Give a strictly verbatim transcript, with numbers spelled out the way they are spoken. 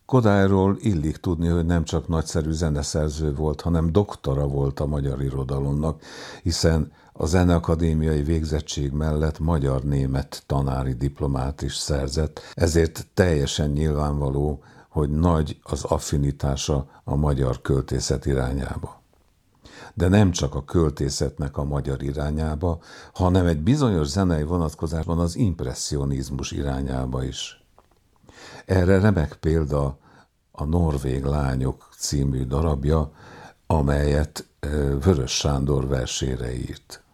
Kodályról illik tudni, hogy nem csak nagyszerű zeneszerző volt, hanem doktora volt a magyar irodalomnak, hiszen a zeneakadémiai végzettség mellett magyar-német tanári diplomát is szerzett, ezért teljesen nyilvánvaló, hogy nagy az affinitása a magyar költészet irányába. De nem csak a költészetnek a magyar irányába, hanem egy bizonyos zenei vonatkozásban az impresszionizmus irányába is. Erre remek példa a Norvég lányok című darabja, amelyet Vörös Sándor versére írt.